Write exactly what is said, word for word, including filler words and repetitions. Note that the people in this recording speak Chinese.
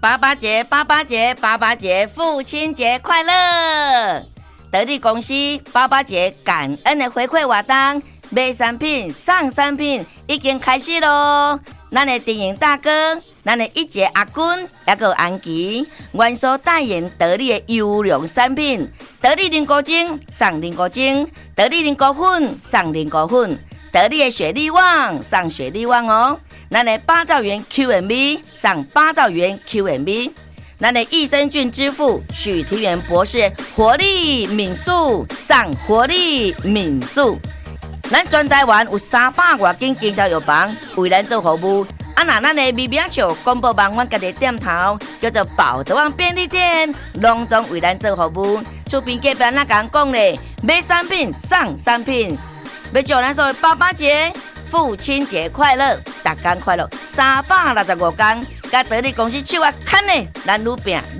爸爸节，爸爸节，爸爸节，父亲节快乐！得力公司爸爸节感恩的回馈活动，买产品送产品已经开始咯。咱的电影大哥，咱的一杰阿君，还有安琪，原所代言得力的优良产品，得力菱果精送菱果精，得力菱果粉送菱果粉，得力的雪力旺送雪力旺哦。咱的八兆元 Q M V 送八兆元 Q M V， 咱的益生菌之父许庭元博士活力敏素送活力敏素。咱全台湾有三百多间经销药房为咱做服务。啊，那咱的咪咪笑广播网，阮家己店头叫做宝德旺便利店，隆重为咱做服务。厝边隔壁那讲讲咧，买产品送产品，要祝咱所有爸爸节、父亲节快乐，大家快乐，三百六十五天，甲得力公司手啊牵咧，咱愈拼